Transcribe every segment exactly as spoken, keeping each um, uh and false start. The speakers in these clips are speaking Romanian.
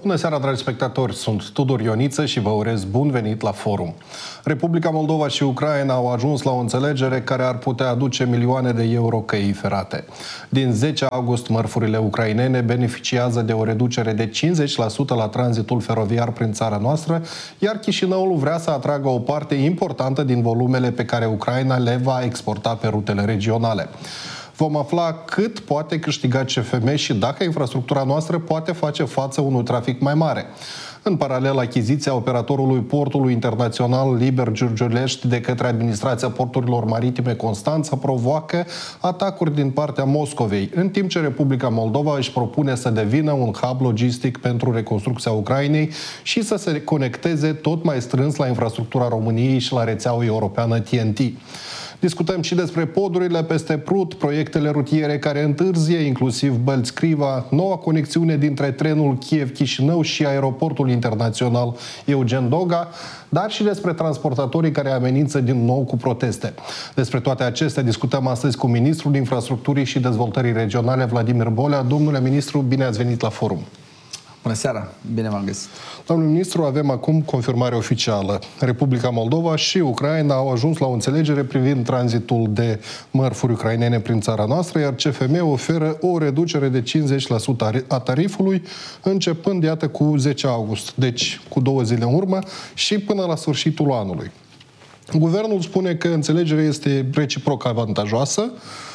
Bună seara, dragi spectatori! Sunt Tudor Ioniță și vă urez bun venit la forum. Republica Moldova și Ucraina au ajuns la o înțelegere care ar putea aduce milioane de euro căii ferate. Din zece august, mărfurile ucrainene beneficiază de o reducere de cincizeci la sută la tranzitul feroviar prin țara noastră, iar Chișinăul vrea să atragă o parte importantă din volumele pe care Ucraina le va exporta pe rutele regionale. Vom afla cât poate câștiga C F M și dacă infrastructura noastră poate face față unui trafic mai mare. În paralel, achiziția operatorului portului internațional Liber Giurgiulești de către Administrația Porturilor Maritime Constanța provoacă atacuri din partea Moscovei, în timp ce Republica Moldova își propune să devină un hub logistic pentru reconstrucția Ucrainei și să se conecteze tot mai strâns la infrastructura României și la rețeaua europeană T N T. Discutăm și despre podurile peste Prut, proiectele rutiere care întârzie, inclusiv Bălți-Criva, noua conexiune dintre trenul Kiev-Chișinău și aeroportul internațional Eugen Doga, dar și despre transportatorii care amenință din nou cu proteste. Despre toate acestea discutăm astăzi cu Ministrul Infrastructurii și Dezvoltării Regionale, Vladimir Bolea. Domnule ministru, bine ați venit la forum. Bună seara, bine v-am găsit. Domnul ministru, avem acum confirmare oficială. Republica Moldova și Ucraina au ajuns la o înțelegere privind tranzitul de mărfuri ucrainene prin țara noastră, iar C F M oferă o reducere de cincizeci la sută a tarifului, începând, iată, cu zece august, deci cu două zile în urmă și până la sfârșitul anului. Guvernul spune că înțelegerea este reciproc avantajoasă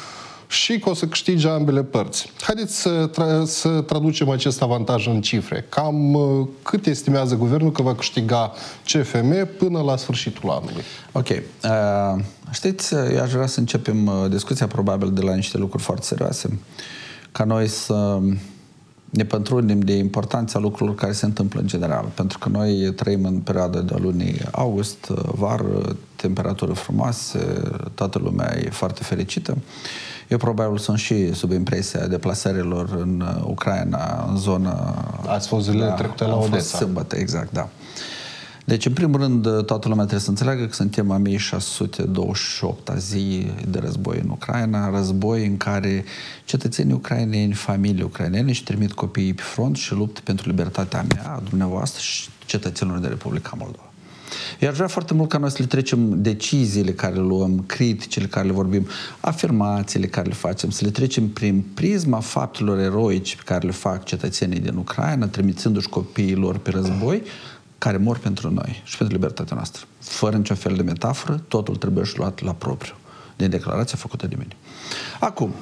și că o să câștige ambele părți. Haideți să, tra- să traducem acest avantaj în cifre. Cam uh, cât estimează guvernul că va câștiga C F M până la sfârșitul anului? Ok. Uh, știți, eu aș vrea să începem uh, discuția probabil de la niște lucruri foarte serioase. Ca noi să ne pătrundem de importanța lucrurilor care se întâmplă în general. Pentru că noi trăim în perioada de lunii august, vară, temperatură frumoase, toată lumea e foarte fericită. Eu probabil sunt și sub impresia deplasărilor în Ucraina, în zona... Ați fost zilele da, trecute la Odessa. Sâmbătă, exact, da. Deci, în primul rând, toată lumea trebuie să înțeleagă că suntem a mie șase sute douăzeci și opt-a zi de război în Ucraina, război în care cetățenii ucraineni, familii ucrainene își trimit copiii pe front și luptă pentru libertatea mea, a dumneavoastră și cetățenilor de Republica Moldova. Eu aș vrea foarte mult ca noi să le trecem deciziile care le luăm, criticile care le vorbim, afirmațiile care le facem, să le trecem prin prisma faptelor eroice pe care le fac cetățenii din Ucraina, trimițându-și copiilor pe război, care mor pentru noi și pentru libertatea noastră. Fără niciun fel de metaforă, totul trebuie și luat la propriu, din declarația făcută de mine. Acum,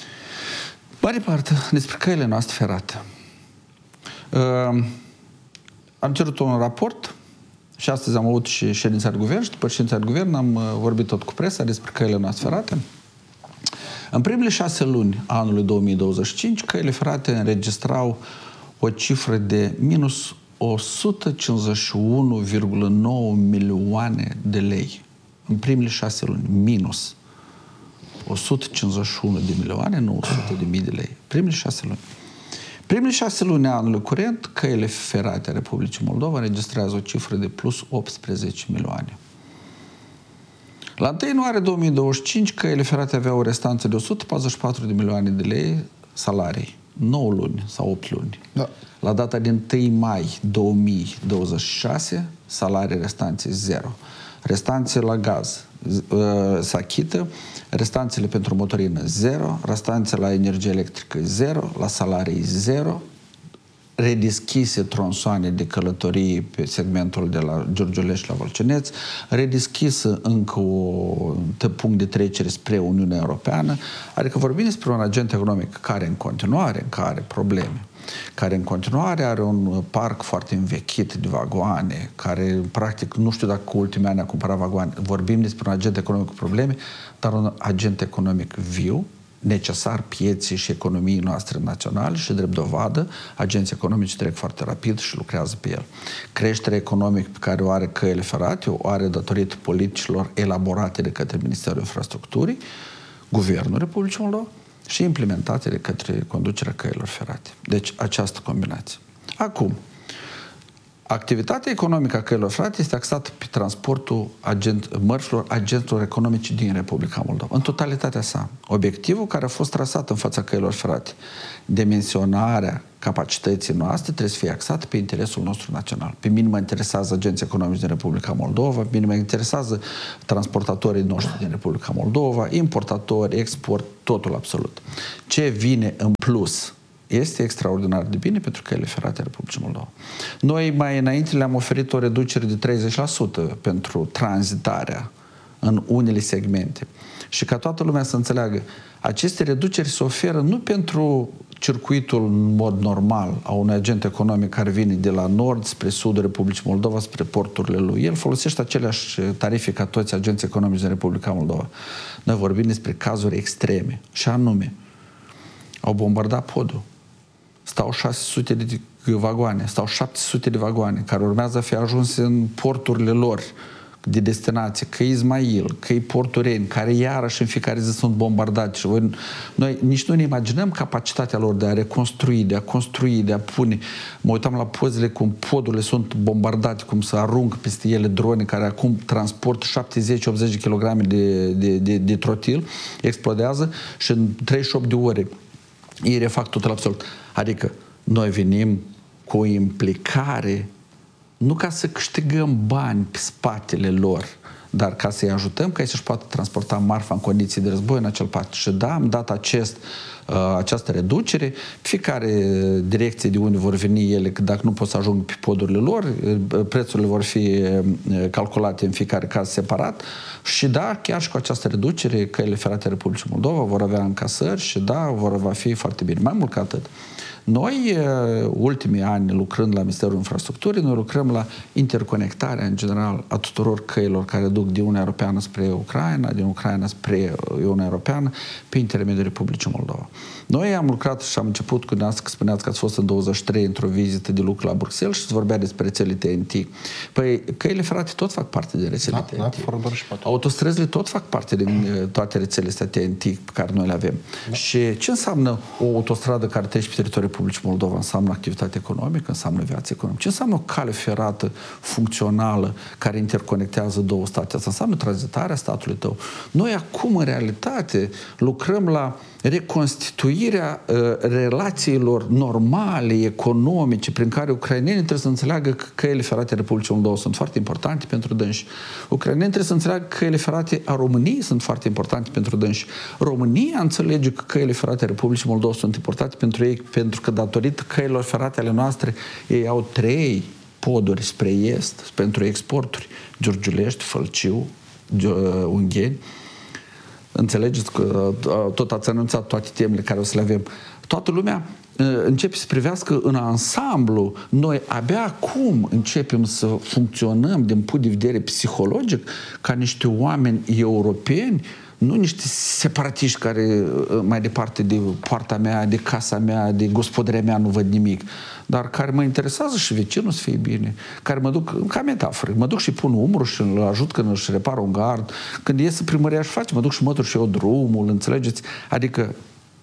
mai departe, despre căile noastre ferate. Uh, am cerut un raport și astăzi am avut și ședința de guvern și după ședința de guvern am vorbit tot cu presa despre căile noastre ferate. În primele șase luni a anului două mii douăzeci și cinci, căile ferate înregistrau o cifră de minus o sută cincizeci și unu virgulă nouă milioane de lei. În primele șase luni, minus o sută cincizeci și unu de milioane, nu o sută de mii de lei. Primele șase luni. Primele șase luni a anului curent, căile ferate a Republicii Moldova înregistrează o cifră de plus optsprezece milioane. La întâi ianuarie două mii douăzeci și cinci, căile ferate aveau o restanță de o sută patruzeci și patru de milioane de lei salarii. nouă luni sau opt luni. Da. La data de întâi mai două mii douăzeci și șase, salarii restanțe zero. Restanțe la gaz se achită, restanțele pentru motorină zero, restanțe la energie electrică zero, la salarii zero, redeschise tronsoane de călătorie pe segmentul de la Giurgiulești la Vâlcineț, redeschisă încă un punct de trecere spre Uniunea Europeană, adică vorbim despre un agent economic care în continuare are probleme, care în continuare are un parc foarte învechit de vagoane, care practic nu știu dacă cu ultimii ani a cumpărat vagoane. Vorbim despre un agent economic cu probleme, dar un agent economic viu, necesar pieței și economiei noastre naționale și, drept dovadă, agenții economici trec foarte rapid și lucrează pe el. Creșterea economică pe care o are căile ferate o are datorită politicilor elaborate de către Ministerul Infrastructurii, Guvernul Republicii Moldova și implementate de către conducerea căilor ferate. Deci, această combinație. Acum, activitatea economică a căilor ferate este axată pe transportul agent, mărfurilor agenților economice din Republica Moldova, în totalitatea sa. Obiectivul care a fost trasat în fața căilor ferate, dimensionarea capacității noastre, trebuie să fie axat pe interesul nostru național. Pe mine mă interesează agenții economici din Republica Moldova, pe mine mă interesează transportatorii noștri din Republica Moldova, importatori, export, totul absolut. Ce vine în plus este extraordinar de bine pentru căile ferate Republicii Moldova. Noi mai înainte le-am oferit o reducere de treizeci la sută pentru tranzitarea în unele segmente. Și ca toată lumea să înțeleagă, aceste reduceri se oferă nu pentru circuitul în mod normal a unui agent economic care vine de la nord spre sudul Republicii Moldova, spre porturile lui. El folosește aceleași tarife ca toți agenții economici din Republica Moldova. Noi vorbim despre cazuri extreme, și anume, au bombardat podul. Stau șase sute de vagoane, stau șapte sute de vagoane care urmează a fi ajunse în porturile lor de destinație, că Ismail, că Portureni, care iarăși în fiecare zi sunt bombardate. Și voi, noi nici nu ne imaginăm capacitatea lor de a reconstrui, de a construi, de a pune. Mă uitam la pozele cum podurile sunt bombardate, cum se aruncă peste ele drone care acum transport șaptezeci optzeci de kilograme de, de, de, de trotil, explodează și în treizeci și opt de ore ei refac totul absolut. Adică noi venim cu o implicare nu ca să câștigăm bani pe spatele lor, dar ca să-i ajutăm ca ei să-și poată transporta marfa în condiții de război în acel pat. Și da, am dat acest, uh, această reducere, fiecare direcție de unde vor veni ele, că dacă nu pot să ajung pe podurile lor, prețurile vor fi calculate în fiecare caz separat și da, chiar și cu această reducere, căile ferate Republicii Moldova vor avea încasări și da, vor va fi foarte bine. Mai mult ca atât. Noi, ultimii ani, lucrând la Ministerul Infrastructurii, noi lucrăm la interconectarea, în general, a tuturor căilor care duc din Uniunea Europeană spre Ucraina, din Ucraina spre Uniunea Europeană, pe intermediul Republicii Moldova. Noi am lucrat și am început cu dumneavoastră, că spuneați că ați fost în douăzeci și trei într-o vizită de lucru la Bruxelles și se vorbea despre rețele T N T. Păi, căile ferate tot fac parte din rețele da, T N T. Da, autostrăzile tot fac parte din toate rețelele astea T N T pe care noi le avem. Da. Și ce înseamnă o autostradă care trece pe teritoriul Republicii Moldova? Înseamnă activitate economică, înseamnă viață economică. Ce înseamnă o cale ferată funcțională care interconectează două state? Asta înseamnă tranzitarea statului tău. Noi acum, în realitate, lucrăm la reconstituirea uh, relațiilor normale, economice, prin care ucrainenii trebuie să înțeleagă că căile ferate Republicii Moldova sunt foarte importante pentru dânsi. Ucrainenii trebuie să înțeleagă că căile ferate a României sunt foarte importante pentru dânsi. România înțelege că căile ferate Republicii Moldova sunt importante pentru ei, pentru că datorită căilor ferate ale noastre, ei au trei poduri spre est pentru exporturi. Giurgiulești, Fălciu, Ungheni. Înțelegeți că tot ați anunțat toate temele care o să le avem. Toată lumea începe să privească în ansamblu. Noi abia acum începem să funcționăm din punct de vedere psihologic ca niște oameni europeni, nu niște separatiști care mai departe de poarta mea, de casa mea, de gospodăria mea nu văd nimic, dar care mă interesează și vecinul să fie bine, care mă duc, ca metaforă, mă duc și pun umărul și îl ajut când își repară un gard, când iese primăria și face, mă duc și mătur și eu drumul, înțelegeți? Adică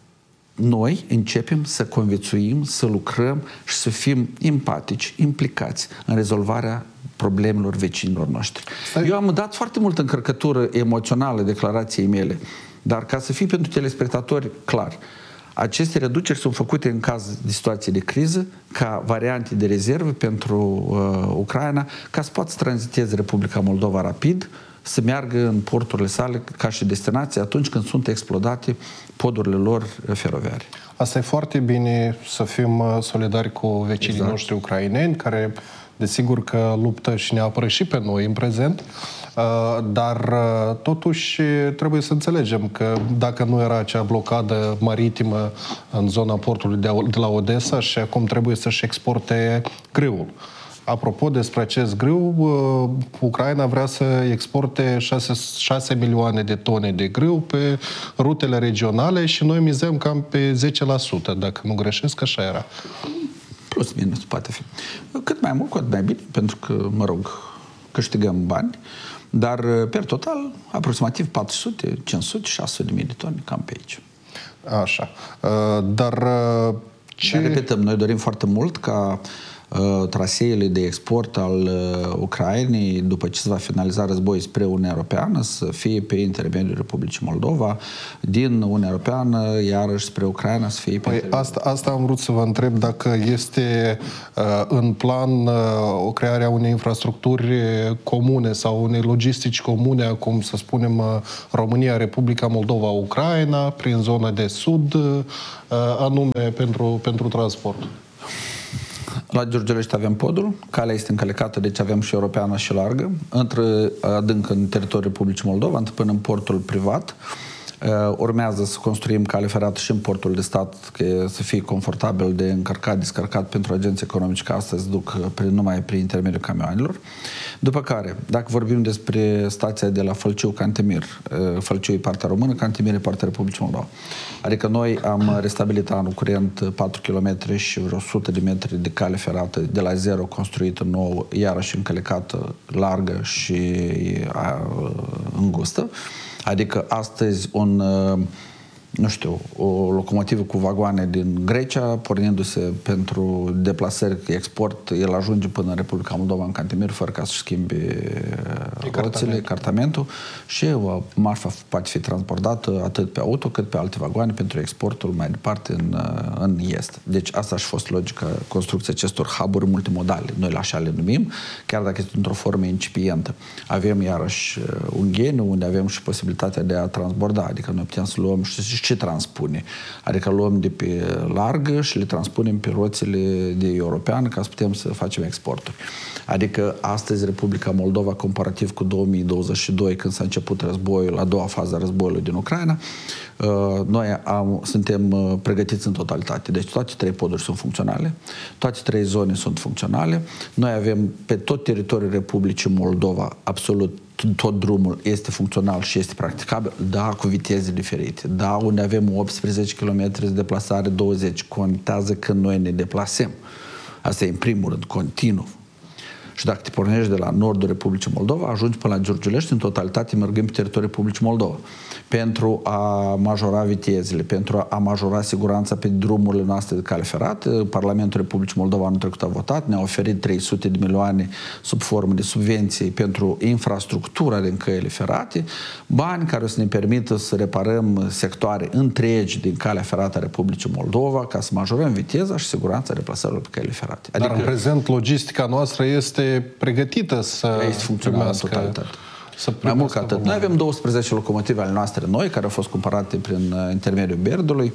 noi începem să conviețuim, să lucrăm și să fim empatici, implicați în rezolvarea problemelor vecinilor noștri. Stai. Eu am dat foarte multă încărcătură emoțională declarației mele, dar ca să fie pentru telespectatori clar, aceste reduceri sunt făcute în caz de situație de criză, ca variante de rezervă pentru uh, Ucraina, ca să poată să tranziteze Republica Moldova rapid, să meargă în porturile sale ca și destinație atunci când sunt explodate podurile lor feroviare. Asta e foarte bine, să fim solidari cu vecinii exact. noștri ucraineni, care desigur că luptă și ne apără și pe noi în prezent, dar totuși trebuie să înțelegem că dacă nu era acea blocadă maritimă în zona portului de la Odessa și acum trebuie să-și exporte grâul. Apropo despre acest grâu, Ucraina vrea să exporte șase milioane de tone de grâu pe rutele regionale și noi mizăm cam pe zece la sută, dacă nu greșesc, așa era. Plus minus, poate fi. Cât mai mult, cât mai bine, pentru că, mă rog, câștigăm bani, dar, per total, aproximativ patru sute, cinci sute, șase sute de mii de tone, cam pe aici. Așa. Dar ce... Dar repetăm, noi dorim foarte mult ca traseele de export al Ucrainei, după ce se va finaliza războiul spre Uniunea Europeană, să fie pe intermediul Republicii Moldova, din Uniunea Europeană, iarăși spre Ucraina, să fie pe păi asta, asta am vrut să vă întreb, dacă este uh, în plan uh, o crearea unei infrastructuri comune sau unei logistici comune, acum să spunem uh, România, Republica Moldova, Ucraina, prin zona de sud, uh, anume pentru, pentru transport. La Giurgiulești avem podul, calea este încălecată, deci avem și europeană și largă, între adânc în teritoriul Republicii Moldova, până în portul privat. Urmează să construim cale ferată și în portul de stat, că să fie confortabil de încărcat, descărcat pentru agenții economici, că astăzi duc prin, numai prin intermediul camioanelor. După care, dacă vorbim despre stația de la Fălciu, Cantemir, Fălciu e partea română, Cantemir e partea Republicii Moldova. Adică noi am restabilit anul curent patru kilometri și vreo o sută de metri de cale ferată de la zero, construită nouă, iarăși încălecată, largă și îngustă. Adică astăzi un, nu știu, o locomotivă cu vagoane din Grecia, pornindu-se pentru deplasări, export, el ajunge până în Republica Moldova, în Cantemir, fără ca să-și schimbe roțile, cartamentul, și marfa poate fi transportată atât pe auto cât pe alte vagoane pentru exportul mai departe în, în est. Deci asta a fost logica construcției acestor hub-uri multimodale. Noi la așa le numim, chiar dacă este într-o formă incipientă. Avem iarăși Ungheni, unde avem și posibilitatea de a transborda, adică noi putem să luăm și ce transpune. Adică luăm de pe largă și le transpunem pe roțile de europeană ca să putem să facem exporturi. Adică astăzi Republica Moldova, comparativ cu două mii douăzeci și doi, când s-a început războiul, a doua fază a războiului din Ucraina, noi am, suntem pregătiți în totalitate. Deci toate trei poduri sunt funcționale, toate trei zone sunt funcționale. Noi avem pe tot teritoriul Republicii Moldova absolut tot drumul este funcțional și este practicabil, da, cu viteze diferite, da, unde avem optsprezece kilometri de deplasare, douăzeci, contează când noi ne deplasăm. Asta e în primul rând, continuu. Și dacă te pornești de la nordul Republicii Moldova, ajungi până la Giurgiulești, în totalitate mergând pe teritoriul Republicii Moldova. Pentru a majora vitezele, pentru a majora siguranța pe drumurile noastre de cale ferată, Parlamentul Republicii Moldova anul trecut a votat, ne-a oferit trei sute de milioane sub formă de subvenții pentru infrastructura din căile ferate, bani care o să ne permită să reparăm sectoare întregi din calea ferată a Republicii Moldova, ca să majorăm viteza și siguranța deplasărilor pe căile ferate. Adică, dar în prezent logistica noastră este pregătită să este funcțională în totalitate. Să mai mult ca atât. Noi avem douăsprezece locomotive ale noastre noi, care au fost cumpărate prin intermediul Berdului.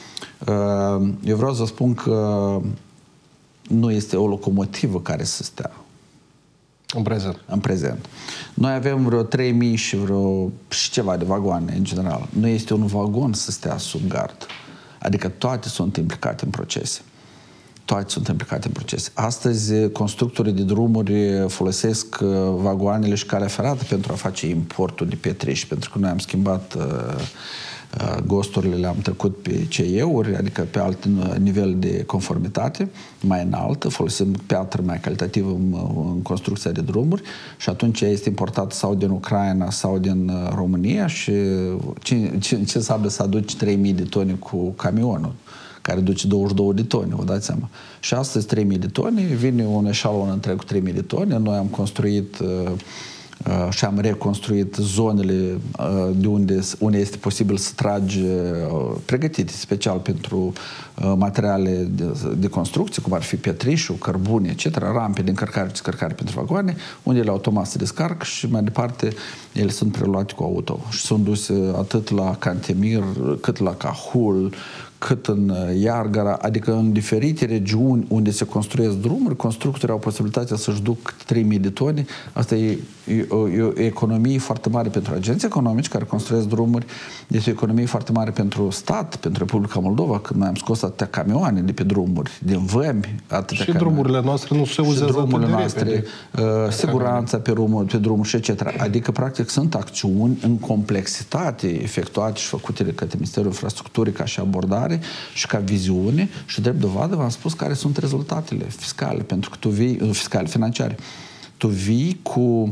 Eu vreau să spun că nu este o locomotivă care să stea în prezent. În prezent. Noi avem vreo trei mii și vreo și ceva de vagoane în general. Nu este un vagon să stea sub gard. Adică toate sunt implicate în procese. Toate sunt implicate în proces. Astăzi, constructorii de drumuri folosesc vagoanele și calea ferată pentru a face importul de pietriș, pentru că noi am schimbat uh, uh, gosturile, le-am trecut pe C E-uri, adică pe alt nivel de conformitate, mai înalt, folosim piatră mai calitativă în, în construcția de drumuri și atunci este importat sau din Ucraina sau din România și ce, ce, ce înseamnă să aduci trei mii de tone cu camionul, care duce douăzeci și două de tone, vă dați seama. Și astăzi trei mii de tone, vine un eșalon întreg cu trei mii de tone. Noi am construit uh, uh, și am reconstruit zonele uh, de unde, unde este posibil să tragi, uh, pregătite special pentru uh, materiale de, de construcție, cum ar fi pietrișul, cărbune, et cetera, rampe de încărcare și descărcare pentru vagoane, unde ele automat se descarcă și mai departe ele sunt preluate cu auto. Și sunt duse atât la Cantemir, cât la Cahul, cât în Iargara, adică în diferite regiuni unde se construiesc drumuri, constructorii au posibilitatea să-și duc trei mii de tone. Asta e, e, o, e o economie foarte mare pentru agenții economici care construiesc drumuri. Este o economie foarte mare pentru stat, pentru Republica Moldova, când noi am scos atâtea camioane de pe drumuri, din vămi, atâtea și camioane. Drumurile noastre nu se uzează drumurile atât de noastre, repede. uh, siguranța pe drumuri, pe drumuri și et cetera. Adică, practic, sunt acțiuni în complexitate efectuate și făcute de către Ministerul Infrastructurii ca și abordare și ca viziune și drept dovadă v-am spus care sunt rezultatele fiscale, pentru că tu vii, fiscale, financiare. Tu vii cu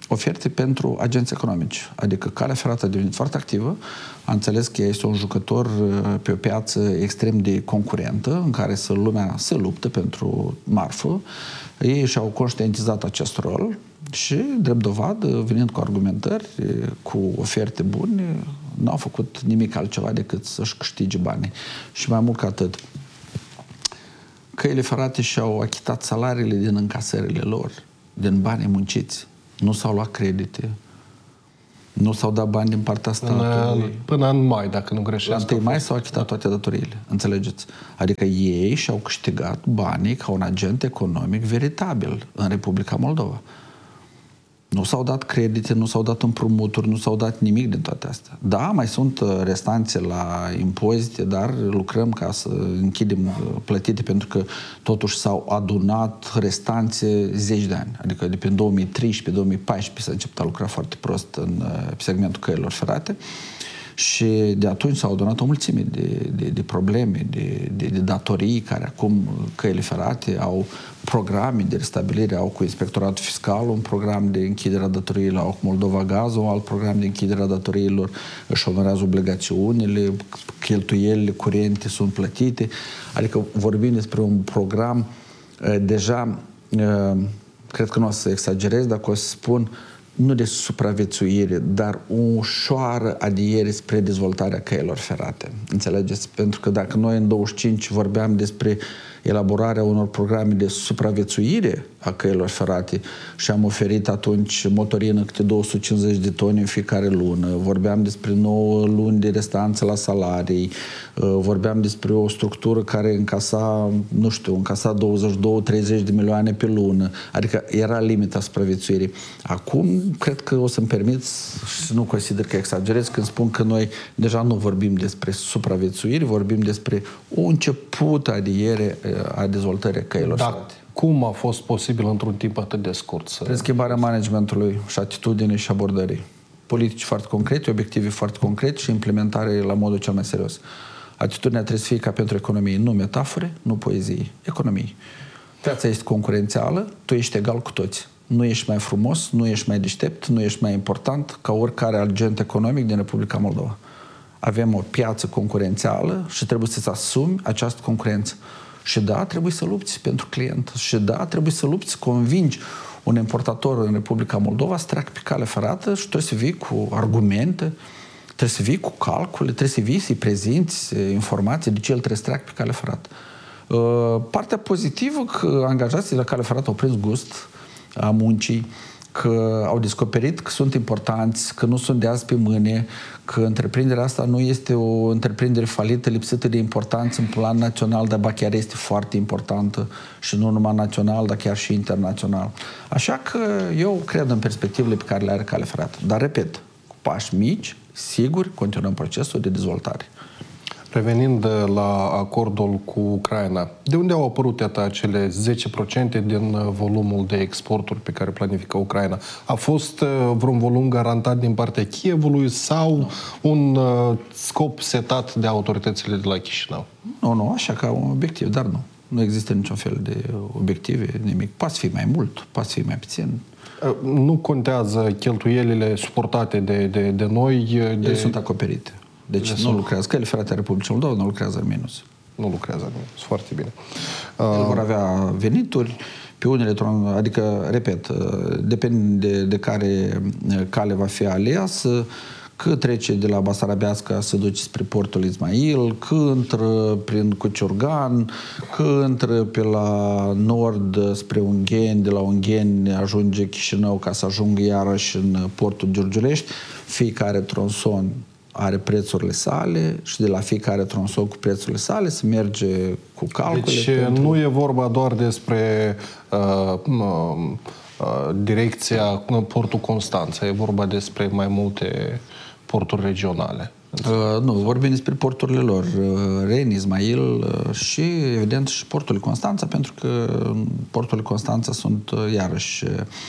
oferte pentru agenți economici. Adică calea ferată a devenit foarte activă, a înțeles că este un jucător pe o piață extrem de concurentă, în care să lumea se luptă pentru marfă. Ei și-au conștientizat acest rol și, drept dovadă, venind cu argumentări, cu oferte bune, n-au făcut nimic altceva decât să-și câștige banii. Și mai mult ca atât, căile ferate și-au achitat salariile din încasările lor, din banii munciți. Nu s-au luat credite, nu s-au dat bani din partea statului. Până, până în mai, dacă nu greșesc. La întâi mai s-au achitat toate datoriile, înțelegeți? Adică ei și-au câștigat banii ca un agent economic veritabil în Republica Moldova. Nu s-au dat credite, nu s-au dat împrumuturi, nu s-au dat nimic din toate astea. Da, mai sunt restanțe la impozite, dar lucrăm ca să închidem plătite, pentru că totuși s-au adunat restanțe zeci de ani. Adică de prin două mii treisprezece două mii paisprezece s-a început a lucra foarte prost în pe segmentul căilor ferate. Și de atunci s-au adunat o mulțime de, de, de probleme, de, de, de datorii, care acum căile ferate au programe de restabilire, au cu Inspectoratul Fiscal un program de închidere a datoriilor, au cu Moldova Gaz un alt program de închidere a datoriilor, își onorează obligațiunile, cheltuielile curente sunt plătite. Adică vorbim despre un program deja, cred că nu o să exagerez dacă o să spun, nu de supraviețuire, dar o ușoară adiere spre dezvoltarea căilor ferate. Înțelegeți? Pentru că dacă noi în douăzeci și cinci vorbeam despre elaborarea unor programe de supraviețuire a căilor ferate și am oferit atunci motorină câte două sute cincizeci de tone în fiecare lună, vorbeam despre nouă luni de restanță la salarii, vorbeam despre o structură care încasa, nu știu, încasa douăzeci și doi treizeci de milioane pe lună, adică era limita supraviețuirii. Acum, cred că o să-mi permit și nu consider că exagerez când spun că noi deja nu vorbim despre supraviețuire, vorbim despre un început adiere a dezvoltării căilor da. ferate. Cum a fost posibil într-un timp atât de scurt? Să... Prin schimbarea managementului și atitudinii și abordării. Politici foarte concrete, obiective foarte concrete și implementare la modul cel mai serios. Atitudinea trebuie să fie ca pentru economie, nu metafore, nu poezie, economie. Piața este concurențială, tu ești egal cu toți. Nu ești mai frumos, nu ești mai deștept, nu ești mai important ca oricare agent economic din Republica Moldova. Avem o piață concurențială și trebuie să-ți asumi această concurență. Și da, trebuie să lupți pentru client. Și da, trebuie să lupți, să convingi un importator în Republica Moldova să treacă pe cale ferată și trebuie să vii cu argumente, trebuie să vii cu calcule, trebuie să vii să-i prezinți informații de ce el trebuie să treacă pe cale ferată. Partea pozitivă că angajații la cale ferată au prins gust a muncii, că au descoperit că sunt importanți, că nu sunt de azi pe mâine, că întreprinderea asta nu este o întreprindere falită, lipsită de importanță în plan național, dar ba chiar este foarte importantă și nu numai național, dar chiar și internațional. Așa că eu cred în perspectivele pe care le are calea ferată. Dar, repet, cu pași mici, sigur, continuăm procesul de dezvoltare. Revenind la acordul cu Ucraina, de unde au apărut iată acele zece la sută din volumul de exporturi pe care planifică Ucraina? A fost vreun volum garantat din partea Kievului sau un scop setat de autoritățile de la Chișinău? Nu, nu, așa ca un obiectiv, dar nu. Nu există niciun fel de obiective, nimic. Poate fi mai mult, poate fi mai puțin. Nu contează cheltuielile suportate de, de, de noi? De... Ele sunt acoperite. Deci de nu sunt... lucrează. Căile ferate a Republicii Moldova nu lucrează în minus. Nu lucrează în minus. Foarte bine. Uh... vor avea venituri pe unele, adică, repet, depinde de, de care cale va fi ales, că trece de la Basarabeasca să duce spre portul Ismail, că intră prin Cuciurgan, că intră pe la nord spre Ungheni, de la Ungheni ajunge Chișinău ca să ajungă iarăși în portul Giurgiulești. Fiecare tronson are prețurile sale și de la fiecare tronson cu prețurile sale se merge cu calcule. Deci pentru... nu e vorba doar despre uh, uh, direcția portul Constanța, e vorba despre mai multe porturi regionale. Uh, nu, vorbim despre porturile lor, Ren, Ismail uh, și, evident, și portul Constanța, pentru că porturile Constanța sunt, uh, iarăși,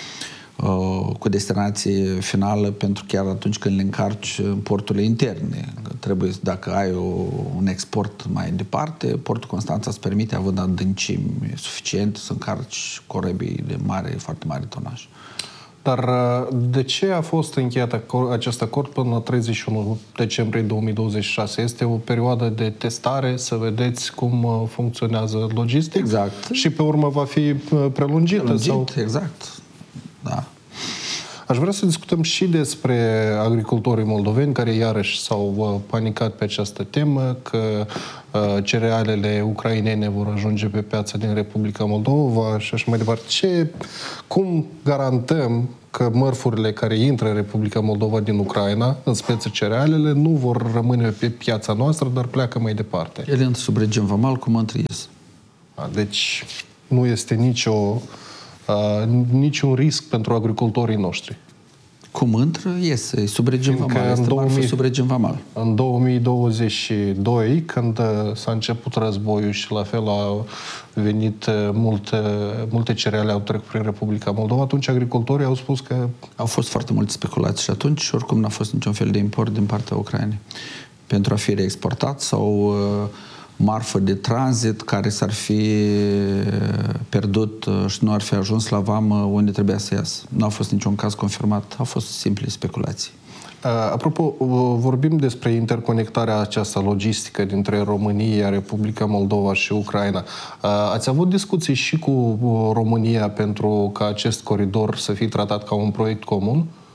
uh, cu destinație finală pentru chiar atunci când le încarci în porturile interne. Trebuie, dacă ai o, un export mai departe, portul Constanța îți permite, având adâncimi suficiente, să încarci corăbii de mare, foarte mare tonaj. Dar de ce a fost încheiat acest acord până la treizeci și unu decembrie două mii douăzeci și șase? Este o perioadă de testare, să vedeți cum funcționează logistic? Exact. Și pe urmă va fi prelungită? Prelungit, sau? exact. Da. Aș vrea să discutăm și despre agricultorii moldoveni care iarăși s-au panicat pe această temă, că cerealele ucrainene vor ajunge pe piața din Republica Moldova și așa mai departe. Ce, cum garantăm că mărfurile care intră în Republica Moldova din Ucraina, în speță cerealele, nu vor rămâne pe piața noastră, dar pleacă mai departe? Ele intră sub regim vamal, cum intră ies. Deci nu este nicio... Uh, niciun risc pentru agricultorii noștri. Cum intră, iese, sub regim Fiindcă vamal. Este două mii, sub regim vamal. În două mii douăzeci și doi, când s-a început războiul și la fel au venit multe, multe cereale, au trecut prin Republica Moldova, atunci agricultorii au spus că... Au fost foarte multe speculații și atunci și oricum n-a fost niciun fel de import din partea Ucrainei pentru a fi reexportat sau... Uh, marfă de tranzit care s-ar fi pierdut și nu ar fi ajuns la vamă unde trebuia să iasă. Nu a fost niciun caz confirmat, au fost simple speculații. Apropo, vorbim despre interconectarea aceasta logistică dintre România, Republica Moldova și Ucraina. Ați avut discuții și cu România pentru ca acest coridor să fie tratat ca un proiect comun?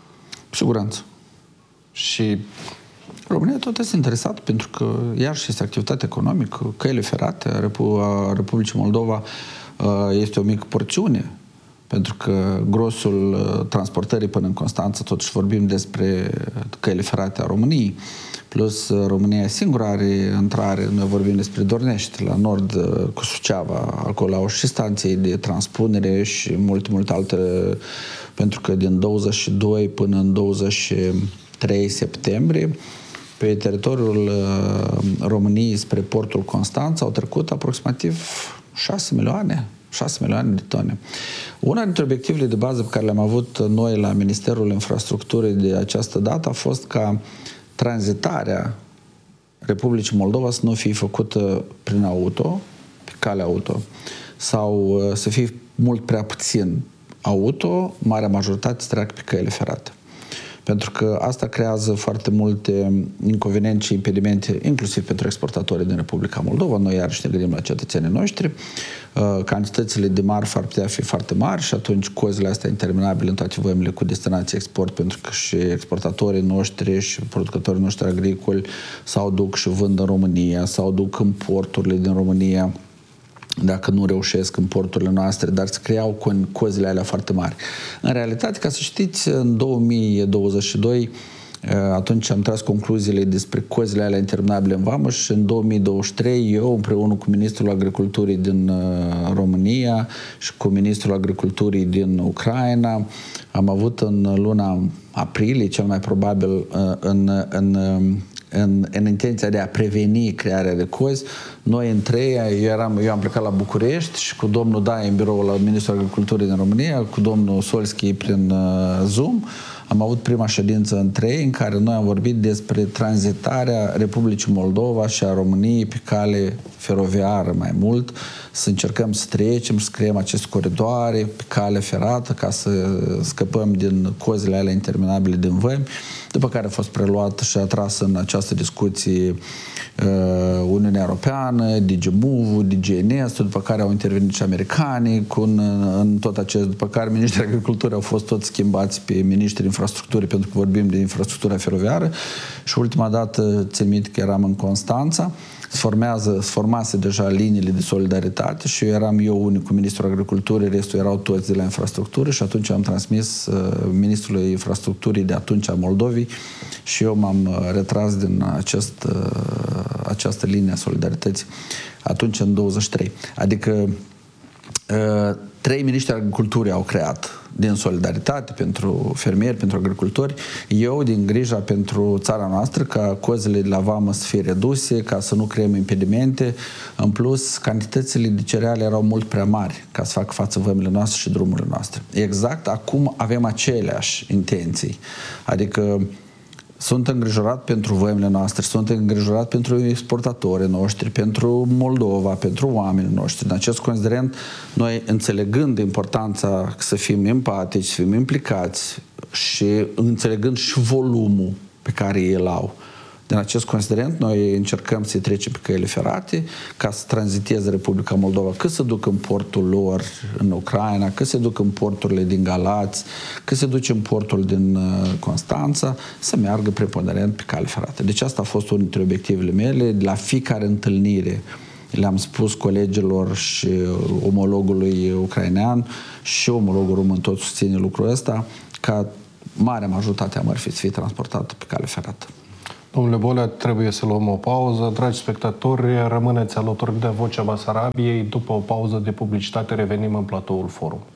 Cu siguranță. Și... România tot este interesat pentru că iarăși este activitate economică, căile ferate a Republicii Moldova este o mică porțiune, pentru că grosul transportării până în Constanța, totuși vorbim despre căile ferate a României, plus România singura are intrare, noi vorbim despre Dornești, la nord cu Suceava, acolo au și stații de transpunere și multe, multe alte, pentru că din douăzeci și doi până în douăzeci și trei septembrie, pe teritoriul uh, României spre portul Constanța au trecut aproximativ șase milioane, șase milioane de tone. Una dintre obiectivele de bază pe care le-am avut noi la Ministerul Infrastructurii de această dată a fost ca tranzitarea Republicii Moldova să nu fie făcută prin auto, pe cale auto, sau uh, să fie mult prea puțin auto, marea majoritate să treacă pe căile ferate. Pentru că asta creează foarte multe inconveniente și impedimente, inclusiv pentru exportatorii din Republica Moldova. Noi iarăși ne gândim la cetățenii noștri. Cantitățile de marfă ar putea fi foarte mari și atunci cozile astea interminabile în toate vămile cu destinație export, pentru că și exportatorii noștri și producătorii noștri agricoli sau duc și vând în România, sau duc în porturile din România, dacă nu reușesc în porturile noastre, dar se creau cozile alea foarte mari. În realitate, ca să știți, în două mii douăzeci și doi, atunci am tras concluziile despre cozile alea interminabile în vamă și în două mii douăzeci și trei eu, împreună cu Ministrul Agriculturii din România și cu Ministrul Agriculturii din Ucraina, am avut în luna aprilie, cel mai probabil, în, în În, în intenția de a preveni crearea de cozi, noi în trei, eu, eram, eu am plecat la București și cu domnul Daie în birou la Ministrul Agriculturii din România, cu domnul Solski prin uh, Zoom, am avut prima ședință în trei în care noi am vorbit despre tranzitarea Republicii Moldova și a României pe cale feroviară mai mult, să încercăm să trecem, să creăm aceste coridoare pe cale ferată ca să scăpăm din cozile alea interminabile din vămi, după care a fost preluat și atras în această discuție uh, Uniunea Europeană, D G Move, D G N S, după care au intervenit și americanii cu în, în tot acest, după care ministrii agriculturii au fost toți schimbați pe ministrii infrastructurii, pentru că vorbim de infrastructura feroviară și ultima dată țin minte că eram în Constanța, se formează, se formase deja liniile de solidaritate și eu eram eu unicul ministrul agriculturii, restul erau toți de la infrastructură și atunci am transmis uh, ministrului infrastructurii de atunci a Moldovei și eu m-am retras din acest, uh, această linie a solidarității atunci în douăzeci și trei. Adică uh, trei miniștri agriculturii au creat din solidaritate pentru fermieri, pentru agricultori, eu din grija pentru țara noastră ca cozile de la vamă să fie reduse, ca să nu creăm impedimente. În plus, cantitățile de cereale erau mult prea mari ca să facă față vămile noastre și drumurile noastre. Exact acum avem aceleași intenții. Adică Sunt îngrijorat pentru vămile noastre, sunt îngrijorat pentru exportatorii noștri, pentru Moldova, pentru oamenii noștri. În acest considerent, noi înțelegând importanța să fim empatici, să fim implicați și înțelegând și volumul pe care ei îl au. Din acest considerent, noi încercăm să-i trecem pe căile ferate ca să tranziteze Republica Moldova, că să ducă în portul lor în Ucraina, că se ducă în porturile din Galați, că se duce în portul din Constanța, să meargă preponderent pe cale ferată. Deci asta a fost unul dintre obiectivele mele. La fiecare întâlnire le-am spus colegilor și omologului ucrainean și omologul român tot susține lucrul ăsta, ca marea majoritate a mărfii să fie transportată pe cale ferată. Domnule Bolea, trebuie să luăm o pauză. Dragi spectatori, rămâneți alături de Vocea Basarabiei. După o pauză de publicitate revenim în platoul Forum.